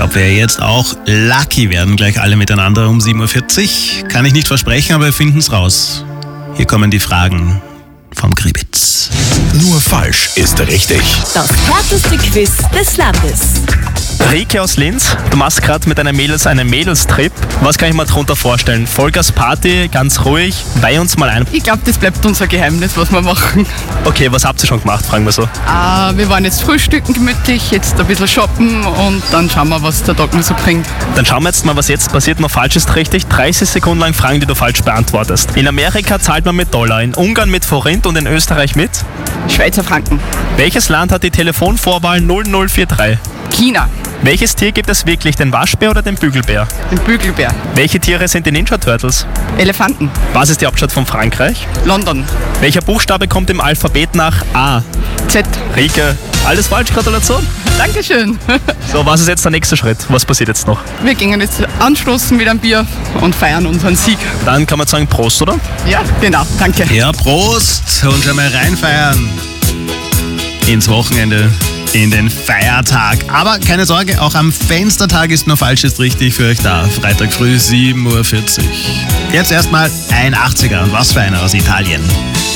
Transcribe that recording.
ob wir jetzt auch lucky werden, gleich alle miteinander um 7.40 Uhr. Kann ich nicht versprechen, aber wir finden es raus. Hier kommen die Fragen vom Kribitz. Nur falsch ist richtig. Das härteste Quiz des Landes. Rike aus Linz, du machst gerade mit deinen Mädels einen Mädelstrip. Was kann ich mir darunter vorstellen? Vollgas Party, ganz ruhig. Weih uns mal ein. Ich glaube, das bleibt unser Geheimnis, was wir machen. Okay, was habt ihr schon gemacht, fragen wir so. Wir waren jetzt frühstücken gemütlich, jetzt ein bisschen shoppen und dann schauen wir, was der Tag noch so bringt. Dann schauen wir jetzt mal, was jetzt passiert. Noch falsch ist richtig. 30 Sekunden lang Fragen, die du falsch beantwortest. In Amerika zahlt man mit Dollar, in Ungarn mit Forint und in Österreich mit? Schweizer Franken. Welches Land hat die Telefonvorwahl 0043? China. Welches Tier gibt es wirklich, den Waschbär oder den Bügelbär? Den Bügelbär. Welche Tiere sind die Ninja Turtles? Elefanten. Was ist die Hauptstadt von Frankreich? London. Welcher Buchstabe kommt im Alphabet nach A? Z. Rike, alles falsch, Gratulation. Dankeschön. So, was ist jetzt der nächste Schritt? Was passiert jetzt noch? Wir gehen jetzt anstoßen mit einem Bier und feiern unseren Sieg. Dann kann man sagen Prost, oder? Ja, genau. Danke. Ja, Prost und schon mal reinfeiern ins Wochenende, in den Feiertag. Aber keine Sorge, auch am Fenstertag ist nur falsch ist richtig für euch da. Freitag früh 7.40 Uhr. Jetzt erstmal ein 80er und was für einer aus Italien.